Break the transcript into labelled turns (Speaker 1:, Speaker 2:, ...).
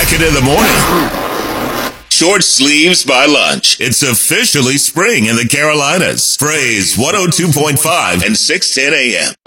Speaker 1: jacket in the morning, short sleeves by lunch. It's officially spring in the Carolinas. Phrase 102.5 and 610 a.m.